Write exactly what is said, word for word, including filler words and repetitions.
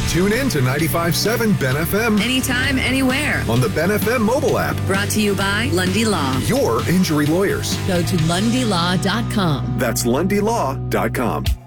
Tune in to ninety-five point seven Ben F M Anytime, anywhere. on the Ben F M mobile app. Brought to you by Lundy Law. Your injury lawyers. Go to lundy law dot com. That's lundy law dot com.